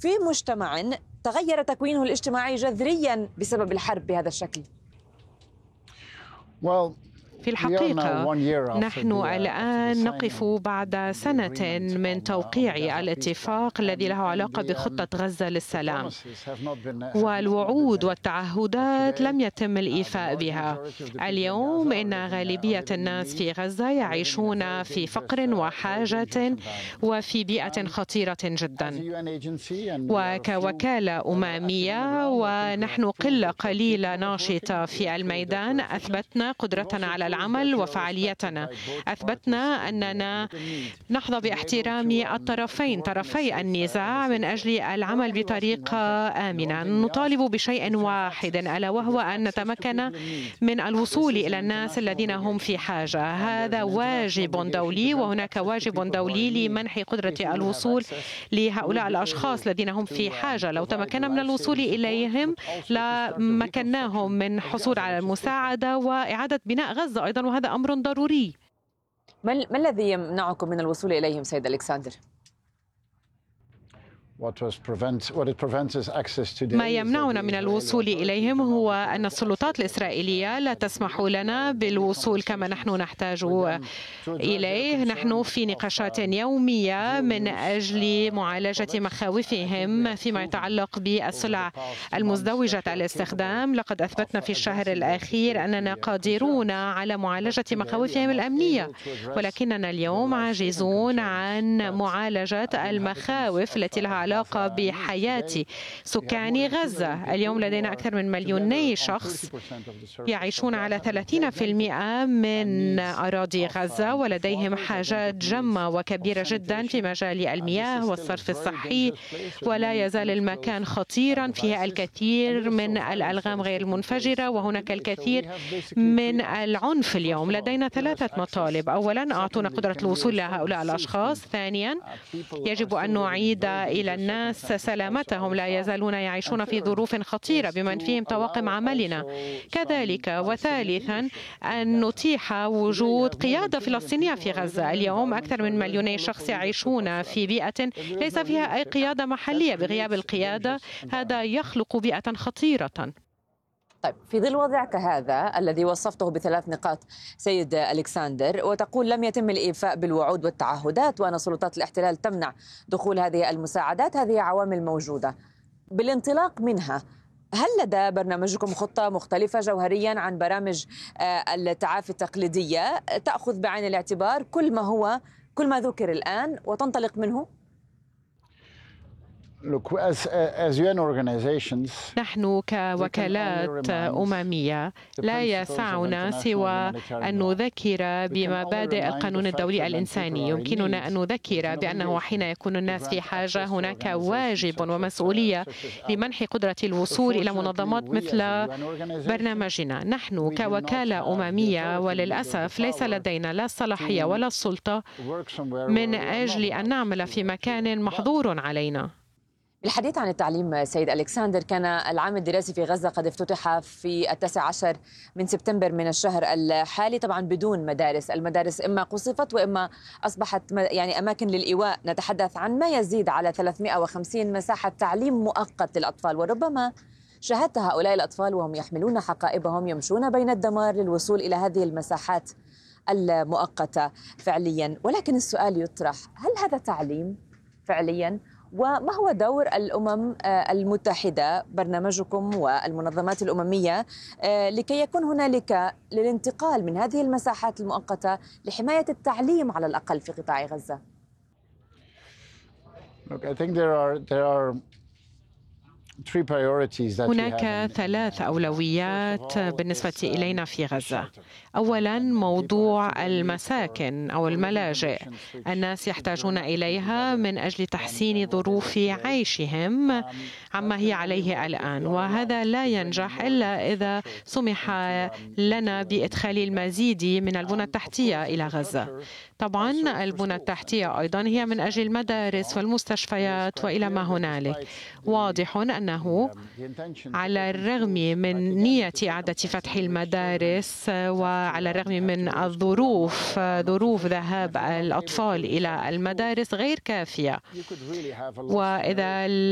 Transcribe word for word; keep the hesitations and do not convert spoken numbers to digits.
في مجتمع تغير تكوينه الاجتماعي جذريا بسبب الحرب بهذا الشكل؟ في الحقيقة نحن الآن نقف بعد سنة من توقيع الاتفاق الذي له علاقة بخطة غزة للسلام، والوعود والتعهدات لم يتم الإيفاء بها. اليوم إن غالبية الناس في غزة يعيشون في فقر وحاجة وفي بيئة خطيرة جدا. وكوكالة أممية ونحن قلة قليلة ناشطة في الميدان أثبتنا قدرتنا على العمل وفعاليتنا. أثبتنا أننا نحظى باحترام الطرفين طرفي النزاع من أجل العمل بطريقة آمنة. نطالب بشيء واحد ألا وهو أن نتمكن من الوصول إلى الناس الذين هم في حاجة. هذا واجب دولي، وهناك واجب دولي لمنح قدرة الوصول لهؤلاء الأشخاص الذين هم في حاجة. لو تمكنا من الوصول إليهم لمكناهم من حصول على المساعدة وإعادة بناء غزة أيضا، وهذا أمر ضروري. ما الذي يمنعكم من الوصول إليهم سيد ألكسندر؟ ما يمنعنا من الوصول إليهم هو أن السلطات الإسرائيلية لا تسمح لنا بالوصول كما نحن نحتاج إليه. نحن في نقاشات يومية من أجل معالجة مخاوفهم فيما يتعلق بالسلع المزدوجة الاستخدام. لقد أثبتنا في الشهر الأخير أننا قادرون على معالجة مخاوفهم الأمنية، ولكننا اليوم عاجزون عن معالجة المخاوف التي لها علاقة بحياة سكان غزة. اليوم لدينا أكثر من مليوني شخص يعيشون على ثلاثين بالمئة من أراضي غزة، ولديهم حاجات جمة وكبيرة جدا في مجال المياه والصرف الصحي، ولا يزال المكان خطيرا، فيه الكثير من الألغام غير المنفجرة، وهناك الكثير من العنف. اليوم لدينا ثلاثة مطالب. أولا، أعطونا قدرة الوصول إلى هؤلاء الأشخاص. ثانيا، يجب أن نعيد إلى الناس سلامتهم، لا يزالون يعيشون في ظروف خطيرة بمن فيهم طواقم عملنا كذلك. وثالثا، أن نتيح وجود قيادة فلسطينية في غزة. اليوم أكثر من مليوني شخص يعيشون في بيئة ليس فيها أي قيادة محلية. بغياب القيادة هذا يخلق بيئة خطيرة. طيب، في ظل وضع كهذا الذي وصفته بثلاث نقاط سيد ألكسندر، وتقول لم يتم الإيفاء بالوعود والتعهدات وأن سلطات الاحتلال تمنع دخول هذه المساعدات، هذه عوامل موجودة. بالانطلاق منها، هل لدى برنامجكم خطة مختلفة جوهريا عن برامج التعافي التقليدية تأخذ بعين الاعتبار كل ما هو كل ما ذكر الآن وتنطلق منه؟ نحن كوكالات أممية لا يسعنا سوى أن نذكر بمبادئ القانون الدولي الإنساني. يمكننا أن نذكر بأنه حين يكون الناس في حاجة هناك واجب ومسؤولية لمنح قدرة الوصول إلى منظمات مثل برنامجنا. نحن كوكالة أممية وللأسف ليس لدينا لا الصلاحية ولا السلطة من أجل أن نعمل في مكان محظور علينا. الحديث عن التعليم سيد ألكسندر، كان العام الدراسي في غزة قد افتتح في التاسع عشر من سبتمبر من الشهر الحالي، طبعا بدون مدارس. المدارس إما قصفت وإما أصبحت يعني أماكن للإيواء. نتحدث عن ما يزيد على ثلاثمئة وخمسين مساحة تعليم مؤقت للأطفال، وربما شاهدت هؤلاء الأطفال وهم يحملون حقائبهم يمشون بين الدمار للوصول إلى هذه المساحات المؤقتة فعليا. ولكن السؤال يطرح، هل هذا تعليم فعليا؟ وما هو دور الأمم المتحدة، برنامجكم والمنظمات الأممية، لكي يكون هنالك للانتقال من هذه المساحات المؤقتة لحماية التعليم على الأقل في قطاع غزة؟ Look, I think there are there are هناك ثلاث أولويات بالنسبة إلينا في غزة. أولاً، موضوع المساكن أو الملاجئ. الناس يحتاجون إليها من أجل تحسين ظروف عيشهم عما هي عليه الآن، وهذا لا ينجح إلا إذا سمح لنا بإدخال المزيد من البنى التحتية إلى غزة. طبعاً البنى التحتية أيضاً هي من أجل المدارس والمستشفيات وإلى ما هنالك. واضح أنه على الرغم من نية إعادة فتح المدارس وعلى الرغم من الظروف ظروف ذهاب الأطفال إلى المدارس غير كافية، وإذا